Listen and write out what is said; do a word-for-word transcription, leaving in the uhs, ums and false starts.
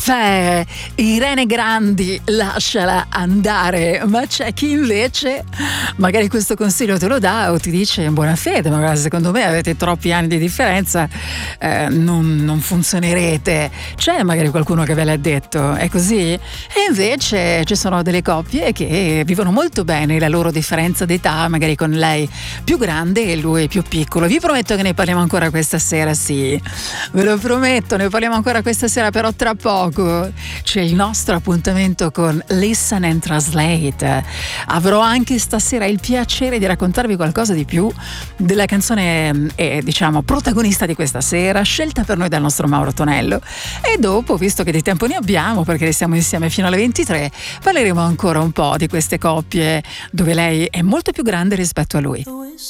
caffè, Irene Grandi, lasciala andare. Ma c'è chi invece magari questo consiglio te lo dà o ti dice in buona fede, ma secondo me avete troppi anni di differenza, eh, non, non funzionerete. C'è magari qualcuno che ve l'ha detto, è così? E invece ci sono delle coppie che vivono molto bene la loro differenza d'età, magari con lei più grande e lui più piccolo. Vi prometto che ne parliamo ancora questa sera, sì, ve lo prometto, ne parliamo ancora questa sera, però tra poco c'è il nostro appuntamento con Listen and Translate. Avrò anche stasera il piacere di raccontarvi qualcosa di più della canzone, eh, diciamo, protagonista di questa sera, scelta per noi dal nostro Mauro Tonello. E dopo, visto che di tempo ne abbiamo, perché restiamo insieme fino alle ventitré, parleremo ancora un po' di queste coppie dove lei è molto più grande rispetto a lui.